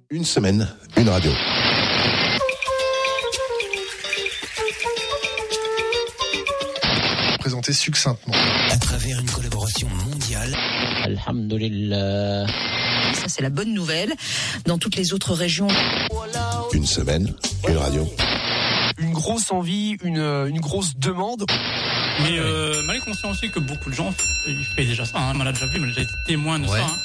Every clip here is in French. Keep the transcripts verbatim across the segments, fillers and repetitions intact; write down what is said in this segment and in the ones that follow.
Une semaine, une radio. Présenté succinctement. À travers une collaboration mondiale. Alhamdulillah. Ça, c'est la bonne nouvelle. Dans toutes les autres régions. Une semaine, une radio. Une grosse envie, une, une grosse demande. Mais euh, mal est conscient aussi que beaucoup de gens ils font déjà ça. Hein. On l'a déjà vu, on a déjà été témoin de ouais. ça. Hein.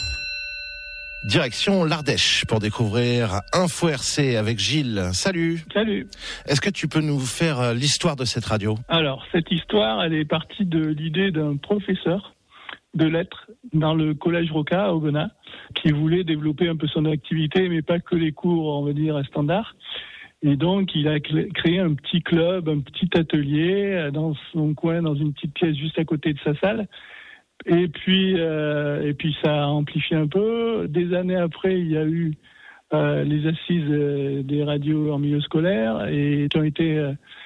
Direction l'Ardèche pour découvrir Info R C avec Gilles. Salut. Salut. Est-ce que tu peux nous faire l'histoire de cette radio ? Alors, cette histoire, elle est partie de l'idée d'un professeur de lettres dans le collège Roca à Aubenas qui voulait développer un peu son activité, mais pas que les cours, on va dire, standards. Et donc, il a créé un petit club, un petit atelier dans son coin, dans une petite pièce juste à côté de sa salle. Et puis, euh, et puis ça a amplifié un peu. Des années après, il y a eu euh, les assises euh, des radios en milieu scolaire et qui ont été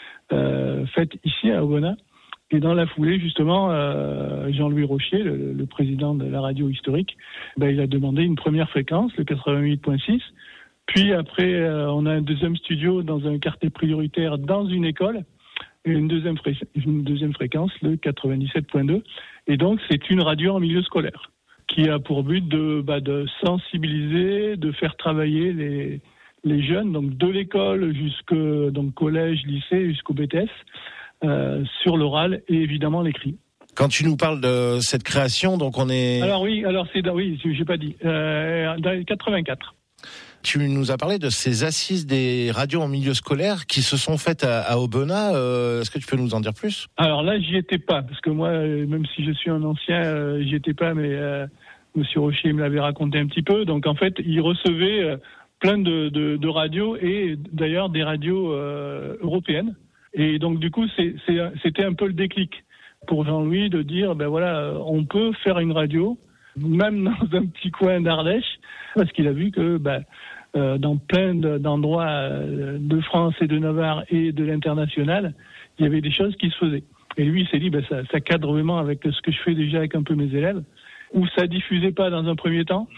euh, faites ici à Aubenas. Et dans la foulée, justement, euh, Jean-Louis Rochier, le, le président de la radio historique, ben, il a demandé une première fréquence, le quatre-vingt-huit virgule six. Puis après, euh, on a un deuxième studio dans un quartier prioritaire dans une école. Et une deuxième, fré- une deuxième fréquence, le quatre-vingt-dix-sept virgule deux. Et donc, c'est une radio en milieu scolaire qui a pour but de, bah, de sensibiliser, de faire travailler les, les jeunes, donc de l'école jusqu'au donc collège, lycée, jusqu'au B T S, euh, sur l'oral et évidemment l'écrit. Quand tu nous parles de cette création, donc on est... Alors oui, alors c'est, oui, j'ai pas dit, euh, dans les quatre-vingt-quatre. Tu nous as parlé de ces assises des radios en milieu scolaire qui se sont faites à, à Aubenas. Euh, est-ce que tu peux nous en dire plus ? Alors là, j'y étais pas, parce que moi, même si je suis un ancien, euh, j'y étais pas, mais euh, Monsieur Rochier me l'avait raconté un petit peu. Donc en fait, il recevait euh, plein de, de, de radios et d'ailleurs des radios euh, européennes. Et donc du coup, c'est, c'est, c'était un peu le déclic pour Jean-Louis de dire, ben voilà, on peut faire une radio, même dans un petit coin d'Ardèche, parce qu'il a vu que ben, euh, dans plein de, d'endroits de France et de Navarre et de l'international, il y avait des choses qui se faisaient. Et lui, il s'est dit, ben, ça, ça cadre vraiment avec ce que je fais déjà avec un peu mes élèves, où ça diffusait pas dans un premier temps,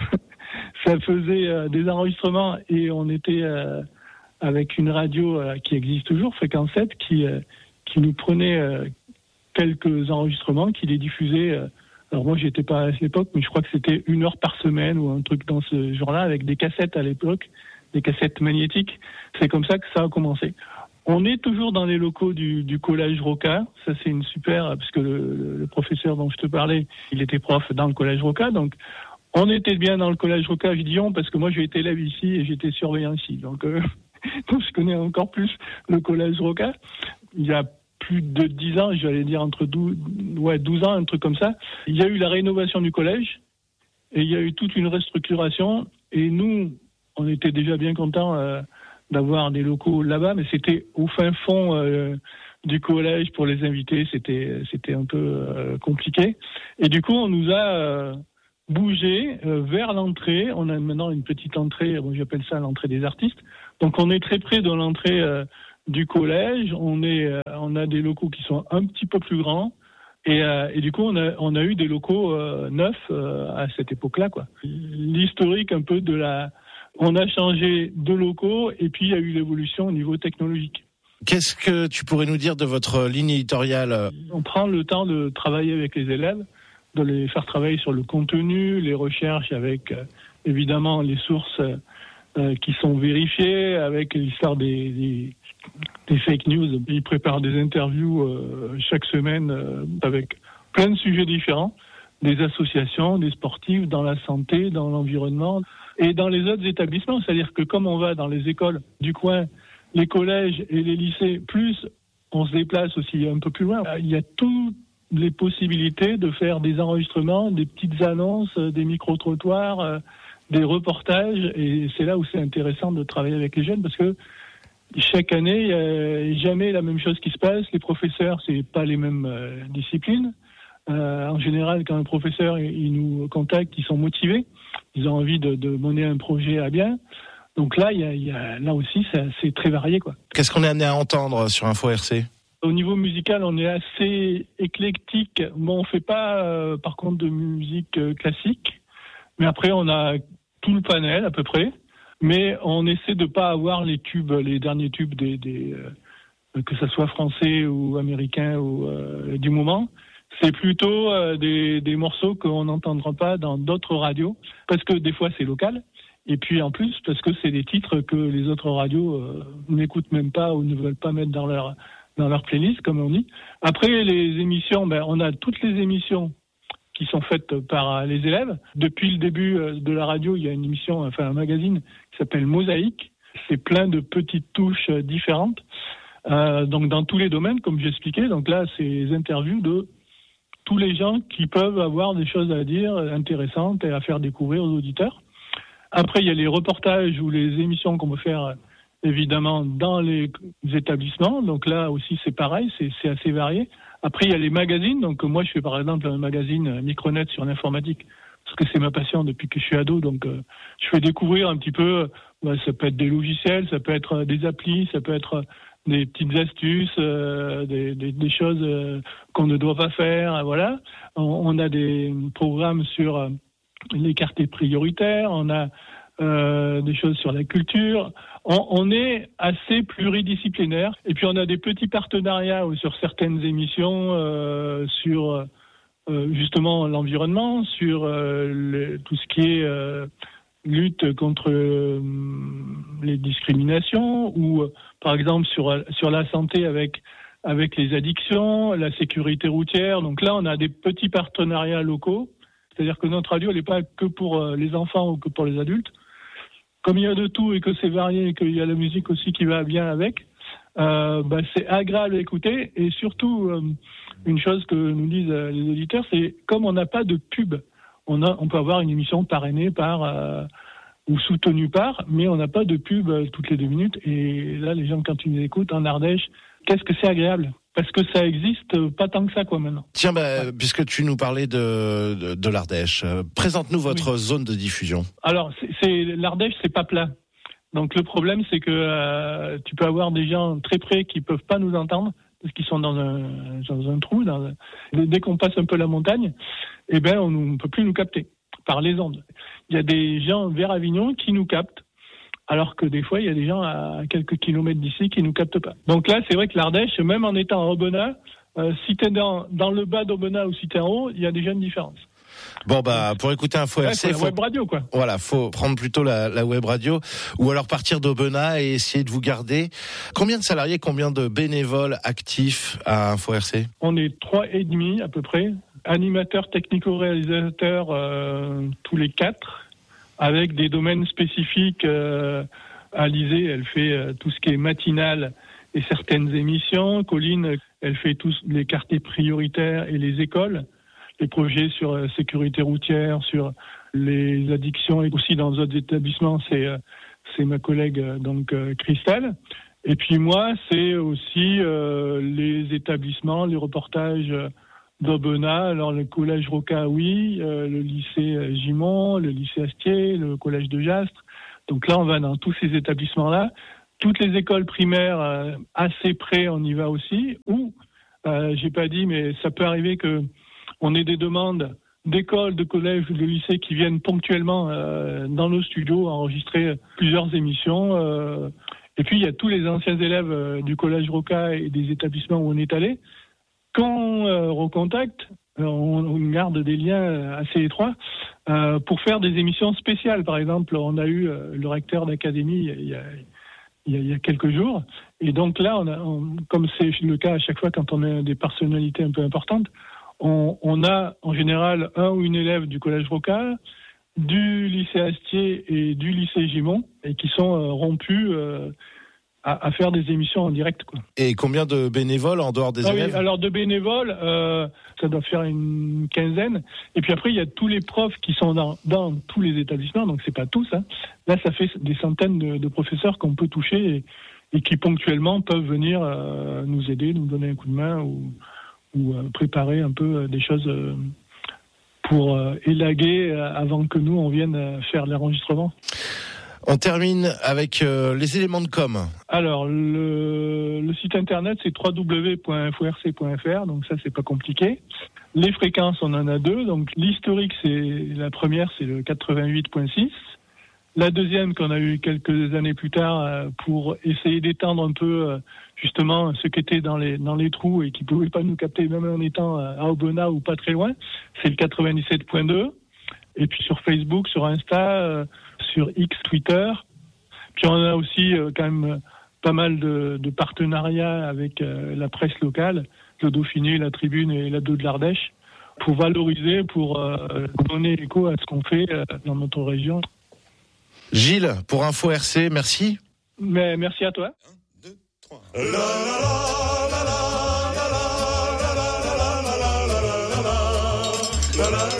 ça faisait euh, des enregistrements et on était euh, avec une radio euh, qui existe toujours, Fréquence sept, qui, euh, qui nous prenait euh, quelques enregistrements, qui les diffusait. Euh, alors moi, j'étais pas à l'époque, mais je crois que c'était une heure par semaine ou un truc dans ce genre-là, avec des cassettes à l'époque, des cassettes magnétiques. C'est comme ça que ça a commencé. On est toujours dans les locaux du, du collège Roca. Ça, c'est une super, parce que le, le professeur dont je te parlais, il était prof dans le collège Roca. Donc, on était bien dans le collège Roca, je dis on, parce que moi, j'ai été élève ici et j'étais surveillant ici. Donc, euh, donc je connais encore plus le collège Roca. Il y a plus de dix ans, j'allais dire entre douze, ouais, douze ans, un truc comme ça. Il y a eu la rénovation du collège et il y a eu toute une restructuration. Et nous, on était déjà bien contents euh, d'avoir des locaux là-bas, mais c'était au fin fond euh, du collège pour les invités. C'était, c'était un peu euh, compliqué. Et du coup, on nous a euh, bougé euh, vers l'entrée. On a maintenant une petite entrée, bon, j'appelle ça l'entrée des artistes. Donc, on est très près de l'entrée euh, du collège, on est, euh, on a des locaux qui sont un petit peu plus grands et, euh, et du coup on a, on a eu des locaux euh, neufs euh, à cette époque-là, quoi. L'historique un peu de la, on a changé de locaux et puis il y a eu l'évolution au niveau technologique. Qu'est-ce que tu pourrais nous dire de votre ligne éditoriale ? On prend le temps de travailler avec les élèves, de les faire travailler sur le contenu, les recherches avec euh, évidemment les sources euh, qui sont vérifiées, avec l'histoire des, des des fake news. Ils préparent des interviews euh, chaque semaine euh, avec plein de sujets différents, des associations, des sportifs, dans la santé, dans l'environnement et dans les autres établissements. C'est-à-dire que comme on va dans les écoles du coin, les collèges et les lycées, plus on se déplace aussi un peu plus loin, il y a toutes les possibilités de faire des enregistrements, des petites annonces, des micro-trottoirs, euh, des reportages, et c'est là où c'est intéressant de travailler avec les jeunes parce que chaque année, il n'y a jamais la même chose qui se passe. Les professeurs, c'est pas les mêmes euh, disciplines. Euh, en général, quand un professeur il nous contacte, ils sont motivés, ils ont envie de, de mener un projet à bien. Donc là, il y a, il y a, là aussi, ça, c'est très varié, quoi. Qu'est-ce qu'on est amené à entendre sur Info R C ? Au niveau musical, on est assez éclectique. Bon, on fait pas, euh, par contre, de musique euh, classique, mais après, on a tout le panel à peu près. mais on essaie de pas avoir les tubes, les derniers tubes des, des euh, que ça soit français ou américain ou euh, du moment. C'est plutôt euh, des, des morceaux qu'on n'entendra pas dans d'autres radios, parce que des fois c'est local, et puis en plus parce que c'est des titres que les autres radios euh, n'écoutent même pas ou ne veulent pas mettre dans leur dans leur playlist, comme on dit. Après les émissions, ben on a toutes les émissions qui sont faites par les élèves. Depuis le début de la radio, il y a une émission, enfin un magazine qui s'appelle Mosaïque. C'est plein de petites touches différentes, euh, donc dans tous les domaines, comme j'expliquais. Donc là, c'est les interviews de tous les gens qui peuvent avoir des choses à dire intéressantes et à faire découvrir aux auditeurs. Après, il y a les reportages ou les émissions qu'on peut faire, évidemment, dans les établissements. Donc là aussi, c'est pareil, c'est, c'est assez varié. Après, il y a les magazines. Donc moi, je fais par exemple un magazine Micronet sur l'informatique, parce que c'est ma passion depuis que je suis ado. Donc euh, je fais découvrir un petit peu, bah, ça peut être des logiciels, ça peut être des applis, ça peut être des petites astuces, euh, des, des, des choses euh, qu'on ne doit pas faire. Voilà. On, on a des programmes sur euh, les quartiers prioritaires, on a euh, des choses sur la culture. On, on est assez pluridisciplinaire. Et puis on a des petits partenariats sur certaines émissions euh, sur euh, justement l'environnement, sur euh, le, tout ce qui est euh, lutte contre euh, les discriminations, ou euh, par exemple sur sur la santé avec avec les addictions, la sécurité routière. Donc là, on a des petits partenariats locaux. C'est-à-dire que notre radio, elle n'est pas que pour euh, les enfants ou que pour les adultes. Comme il y a de tout et que c'est varié et qu'il y a la musique aussi qui va bien avec, euh, bah, c'est agréable à écouter. Et surtout, euh, une chose que nous disent euh, les auditeurs, c'est comme on n'a pas de pub, on, a, on peut avoir une émission parrainée par euh, ou soutenue par, mais on n'a pas de pub euh, toutes les deux minutes. Et là, les gens, quand ils nous écoutent en Ardèche, qu'est-ce que c'est agréable, parce que ça existe pas tant que ça, quoi, maintenant. Tiens, bah, ouais. Puisque tu nous parlais de, de, de l'Ardèche, euh, présente-nous votre oui. zone de diffusion. Alors, c'est, c'est, l'Ardèche, c'est pas plat. Donc, le problème, c'est que euh, tu peux avoir des gens très près qui peuvent pas nous entendre, parce qu'ils sont dans un, dans un trou. Dans un... Dès qu'on passe un peu la montagne, eh ben, on ne peut plus nous capter par les ondes. Il y a des gens vers Avignon qui nous captent, alors que des fois, il y a des gens à quelques kilomètres d'ici qui ne nous captent pas. Donc là, c'est vrai que l'Ardèche, même en étant en Aubenas, euh, si tu es dans, dans le bas d'Aubenas ou si tu es en haut, il y a déjà une différence. Bon, bah, pour écouter Info R C, ouais, faut la web radio, quoi. Voilà, faut prendre plutôt la, la web radio, ou alors partir d'Aubenas et essayer de vous garder. Combien de salariés, combien de bénévoles actifs à Info R C ? On est trois et demi à peu près. Animateurs, technico-réalisateurs, euh, tous les quatre, avec des domaines spécifiques. Euh, Alizée, elle fait euh, tout ce qui est matinal et certaines émissions. Colline, elle fait tous les quartiers prioritaires et les écoles. Les projets sur euh, sécurité routière, sur les addictions, et aussi dans d'autres établissements, c'est euh, c'est ma collègue euh, donc euh, Christelle. Et puis moi, c'est aussi euh, les établissements, les reportages euh, d'Aubenas, alors le collège Roca, oui, euh, le lycée Gimont, le lycée Astier, le collège de Jastres. Donc là, on va dans tous ces établissements-là. Toutes les écoles primaires, euh, assez près, on y va aussi. Ou, euh, j'ai pas dit, mais ça peut arriver que on ait des demandes d'écoles, de collèges ou de lycées qui viennent ponctuellement euh, dans nos studios enregistrer plusieurs émissions. Euh, et puis, il y a tous les anciens élèves euh, du collège Roca et des établissements où on est allé. Quand on euh, recontacte, on, on garde des liens assez étroits euh, pour faire des émissions spéciales. Par exemple, on a eu euh, le recteur d'académie il y a, il y a, il y a quelques jours. Et donc là, on a, on, comme c'est le cas à chaque fois quand on a des personnalités un peu importantes, on, on a en général un ou une élève du collège Roca, du lycée Astier et du lycée Gimont, et qui sont euh, rompus euh, À, à faire des émissions en direct, quoi. Et combien de bénévoles en dehors des ah élèves ? Oui, alors de bénévoles, euh, ça doit faire une quinzaine. Et puis après, il y a tous les profs qui sont dans, dans tous les établissements, donc c'est pas tous. Hein. Là, ça fait des centaines de, de professeurs qu'on peut toucher et, et qui ponctuellement peuvent venir euh, nous aider, nous donner un coup de main ou, ou euh, préparer un peu des choses euh, pour euh, élaguer euh, avant que nous, on vienne euh, faire l'enregistrement. On termine avec euh, les éléments de com. Alors, le, le site internet, c'est w w w point info r c point f r, donc ça, c'est pas compliqué. Les fréquences, on en a deux. Donc, l'historique, c'est la première, c'est le quatre-vingt-huit point six. La deuxième qu'on a eue quelques années plus tard euh, pour essayer d'étendre un peu euh, justement ce qui était dans les dans les trous et qui pouvait pas nous capter même en étant euh, à Aubenas ou pas très loin, c'est le quatre-vingt-dix-sept point deux. Et puis sur Facebook, sur Insta, euh, sur X, Twitter. Puis on a aussi euh, quand même pas mal de, de partenariats avec euh, la presse locale, le Dauphiné, la Tribune et l'Hebdo de l'Ardèche, pour valoriser, pour euh, donner écho à ce qu'on fait euh, dans notre région. Gilles, pour Info R C, merci. Mais merci à toi. un, deux, trois. La, la, la, la, la, la, la, la, la, la, la, la, la, la, la, la, la.